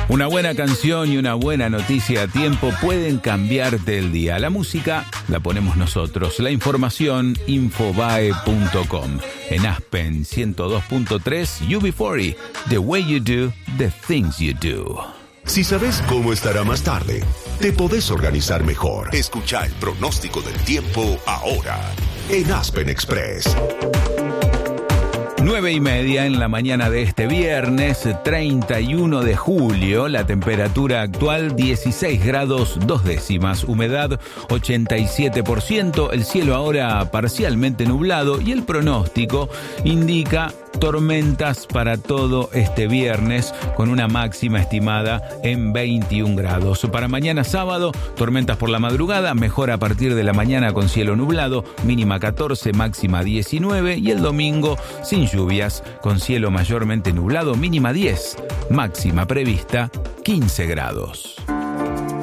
Una buena canción y una buena noticia a tiempo pueden cambiarte el día. La música la ponemos nosotros. La información, infobae.com. En Aspen 102.3, UB40. The way you do, the things you do. Si sabes cómo estará más tarde, te podés organizar mejor. Escucha el pronóstico del tiempo ahora en Aspen Express. 9:30 en la mañana de este viernes 31 de julio, la temperatura actual 16 grados 2 décimas, humedad 87%, el cielo ahora parcialmente nublado y el pronóstico indica tormentas para todo este viernes con una máxima estimada en 21 grados. Para mañana sábado, tormentas por la madrugada, mejor a partir de la mañana con cielo nublado, mínima 14, máxima 19 y el domingo sin lluvias, con cielo mayormente nublado, mínima 10, máxima prevista 15 grados.